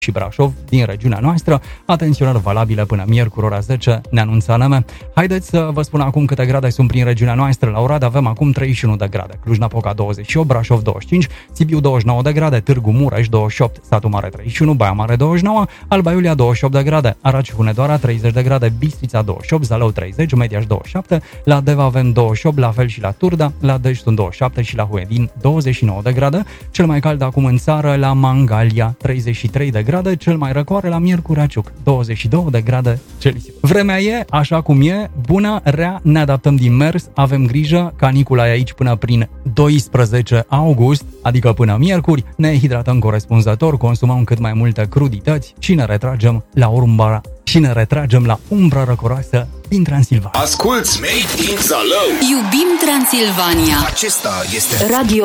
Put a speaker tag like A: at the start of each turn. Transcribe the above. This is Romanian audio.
A: și Brașov din regiunea noastră. Atenționări valabile până miercuri ora 10, ne anunță ANM. Haideți să vă spun acum câte grade sunt prin regiunea noastră. La Oradea avem acum 31 de grade, Cluj-Napoca 28, Brașov 25, Sibiu 29 de grade, Târgu Mureș 28, Satu Mare 31, Baia Mare 29, Alba Iulia 28 de grade, Arad și Hunedoara 30 de grade, Bistrița 28, Zalău 30, Mediaș 27, la Deva avem 28, la fel și la Turda, la Dej sunt 27 și la Huedin 29 de grade, cel mai cald acum în țară la Mangalia 33 de grade, cel mai răcoare la Miercurea Ciuc 22 de grade Celsius. Vremea e așa cum e, bună, rea, ne adaptăm din mers, avem grijă, canicula e aici până prin 12 august, adică până miercuri, ne hidratăm corespunzător, consumăm cât mai multe crudități și ne retragem la umbra răcoroasă din Transilvania.
B: Asculți Made in Zalău.
C: Iubim Transilvania.
B: Acesta este
C: Radio